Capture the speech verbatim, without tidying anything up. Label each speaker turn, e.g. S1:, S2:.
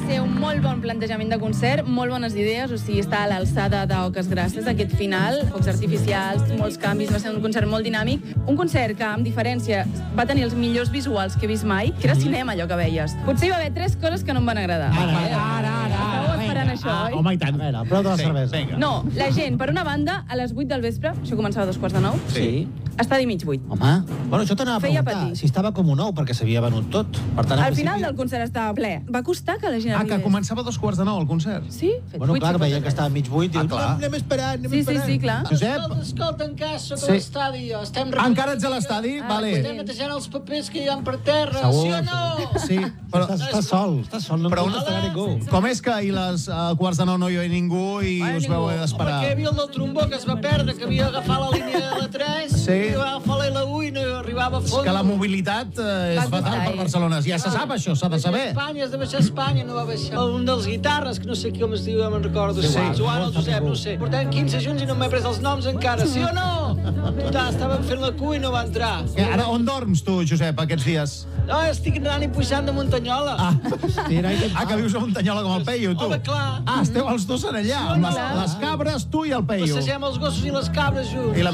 S1: ser un molt bon plantejament de concert, molt bones idees, o sigui, està a l'alçada d'Oques Grasses, aquest final, focs artificials, molts canvis, va ser un concert molt dinàmic. Un concert que, amb diferència, va tenir els millors visuals que he vist mai, que era cinema, allò que veies. Potser hi va haver tres coses que no em van agradar.
S2: Ara, ara, ara.
S1: Estàveu esperant això,
S2: Ah,
S1: oi?
S2: home, i tant. A veure, prou de la cervesa.
S3: Vinga.
S1: No, la gent, per una banda, a les vuit del vespre, això començava a dos quarts de nou,
S2: Sí.
S1: estadi mig vuit.
S2: Home, bueno, això t'anava a
S1: Feia
S2: preguntar,
S1: patir.
S2: si estava com un ou, perquè s'havia venut tot. Per tant,
S1: Al final del concert estava ple. Va costar que la gent
S3: Ah, que
S1: arribés.
S3: començava a dos quarts de nou, el concert.
S1: Sí? Fet
S2: Bueno,
S1: vuit,
S2: clar,
S1: cinquanta-tres.
S2: veia que estava mig buit i
S3: Ah,
S2: diu,
S3: clar.
S2: no, anem esperant, anem
S1: Sí, sí,
S2: esperant.
S1: sí, clar.
S3: Josep,
S4: Escolta, escolta, en cas, sota
S3: Sí.
S4: l'estadi, jo. Estem
S3: ah, encara ets a l'estadi?
S1: Ah,
S3: Vale.
S4: Estem netejant els papers que hi ha per terra,
S2: Segur,
S4: sí o no?
S3: Sí, però...
S2: Estàs, estàs sol, estàs sol, no
S3: Però
S2: em
S3: una-
S2: contestarà ningú.
S3: Com és que ahir les uh, quarts de nou no hi havia ningú i
S4: Ai,
S3: us veu haver
S4: Home,
S3: d'esperar?
S4: que hi havia el del trombó que es va perdre, que havia d'agafar la línia de la tres,
S3: Sí.
S4: i va agafar l'L u i no arribava a
S3: És
S4: fons.
S3: que la mobilitat eh, és
S1: Va
S3: fatal
S1: costar,
S3: per
S1: eh?
S3: Barcelona. Ja se sap això, s'ha de saber.
S4: Espanya, has de baixar a Espanya, no va baixar. Un dels guitarres, que no sé com es diu, ja me'n recordo.
S2: Sí,
S4: Sí,
S2: igual,
S4: Joan o
S2: no
S4: Josep,
S2: sap
S4: no sé. Portem quinze junts i no m'he pres els noms encara, sí o no? Total, estàvem fent la cua i no va entrar.
S3: Eh, Ara, on dorms tu, Josep, aquests dies?
S4: No, estic anant i pujant de Muntanyola.
S3: Ah,
S2: Tira i
S3: ah que vius a Muntanyola com el Peyu, tu.
S4: Home, clar.
S3: Ah, esteu els dos en allà, amb les,
S1: clar.
S3: les cabres, tu i el Peyu.
S4: Passegem els gossos i les cabres junts.
S3: I la